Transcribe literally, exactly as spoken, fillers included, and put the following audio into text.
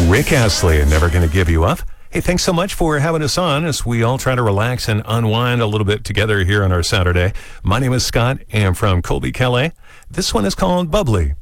Rick Astley, Never Gonna Give You Up. Hey, thanks so much for having us on as we all try to relax and unwind a little bit together here on our Saturday. My name is Scott, and from Colby, Calais. This one is called Bubbly.